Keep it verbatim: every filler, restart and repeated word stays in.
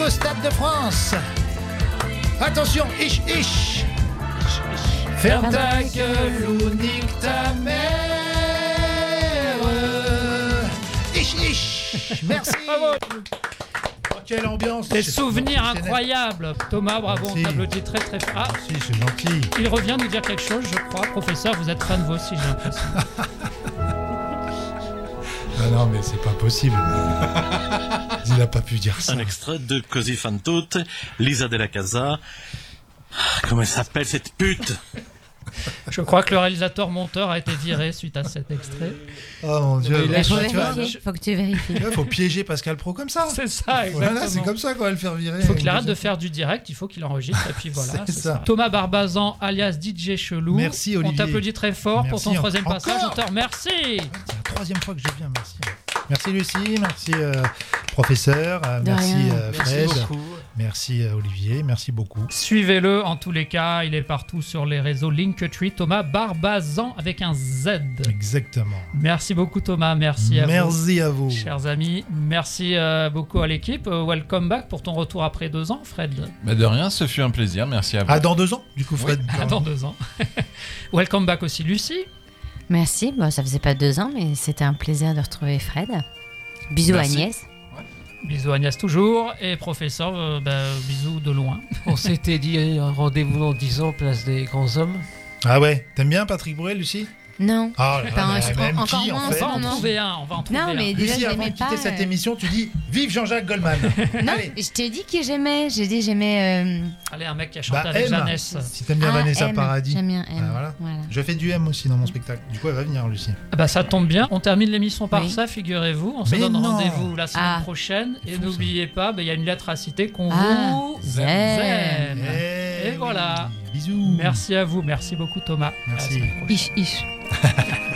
au Stade de France. Attention, ich, ich. Ferme ta gueule ou nique ta mère. Ich, ich. Merci. Oh, quelle ambiance. Des souvenirs incroyables. Thomas, bravo, Merci. on t'applaudit très très fort. Ah, Si, c'est gentil. il revient nous dire quelque chose, je crois. Professeur, vous êtes fan vous aussi, j'ai l'impression. Ah non, mais c'est pas possible. Il a pas pu dire ça. Un extrait de Così fan tutte, Lisa della Casa. Ah, comment elle s'appelle cette pute? Je crois que le réalisateur monteur a été viré suite à cet extrait. Oh mon Dieu. Il a- Il faut tu vois, vérifier, faut que tu vérifies. Il faut piéger Pascal Pro comme ça. C'est ça, exactement. Voilà, c'est comme ça qu'on va le faire virer. Il faut qu'il arrête de faire du direct, il faut qu'il enregistre et puis voilà. C'est c'est ça. ça. Thomas Barbazan, alias D J Chelou. Merci, Olivier. On t'applaudit très fort pour Merci ton troisième encore. passage. Auteur, merci. C'est la troisième fois que je viens, merci. Merci Lucie, merci euh, professeur, euh, De merci rien. euh, Fred, merci euh, Olivier, merci beaucoup. Suivez-le en tous les cas, il est partout sur les réseaux Linktree. Thomas Barbazan avec un Z. Exactement. Merci beaucoup Thomas, merci à vous. Merci à vous. Chers amis, merci euh, beaucoup à l'équipe. Euh, welcome back pour ton retour après deux ans, Fred. Bah de rien, ce fut un plaisir, merci à vous. Ah, dans deux ans, du coup, Fred. Ah, dans deux ans. Welcome back aussi, Lucie. Merci, bon, ça faisait pas deux ans, mais c'était un plaisir de retrouver Fred. Bisous Merci. Agnès. Bisous Agnès toujours. Et professeur, euh, bah, bisous de loin. On s'était dit un rendez-vous dans dix ans, place des grands hommes. Ah ouais, t'aimes bien Patrick Bruel, Lucie? Non. Ah, là, Pas un- là, même encore qui, en moins On fait. va en non. trouver un, on va en trouver Non, un. mais déjà, Lucie, je avant de l'aimais quitter pas. cette euh. émission, tu dis vive Jean-Jacques Goldman. Non, Allez. je t'ai dit que j'aimais. J'ai dit j'aimais. euh, Allez, un mec qui a chanté Bah, avec M. Jeannès. Si t'aimes bien ah, Vanessa M. Paradis. J'aime bien M. Ah, voilà. Voilà. Je fais du M aussi dans mon spectacle. Du coup, elle va venir, Lucie. Ah bah, ça tombe bien. On termine l'émission par Oui. ça, figurez-vous. On se Mais donne non. rendez-vous la semaine Ah. prochaine. Et fou, ça. n'oubliez pas, bah, il y a une lettre à citer qu'on Ah, vous Zen. aime. Eh Et oui. voilà. Bisous. Merci à vous. Merci beaucoup, Thomas. À la Merci. semaine prochaine. Ich, ich.